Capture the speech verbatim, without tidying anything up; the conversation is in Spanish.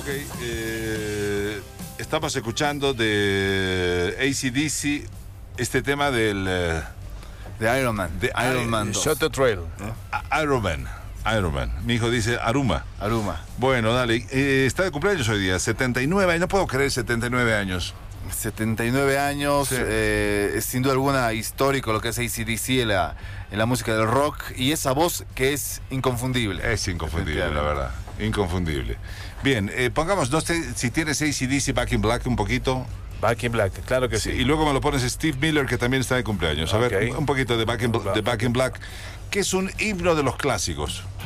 Ok, eh, estamos escuchando de A C D C este tema del... eh, De Iron Man. De Iron Man dos. Shot the Trail. A- Iron Man. Iron Man. Mi hijo dice Aruma. Aruma. Bueno, dale. Eh, está de cumpleaños hoy día, setenta y nueve años. No puedo creer setenta y nueve años. setenta y nueve años, Sí. eh, es sin duda alguna histórico lo que es A C D C en la, en la música del rock, y esa voz que es inconfundible. Es inconfundible, la Efectivamente. verdad. Inconfundible. Bien, eh, pongamos, no sé si tienes A C D C Back in Black un poquito. Back in Black, claro que Sí, sí. y luego me lo pones Steve Miller, que también está de cumpleaños. A ver, Ok. un poquito de Back in, de Back in Black, que es un himno de los clásicos.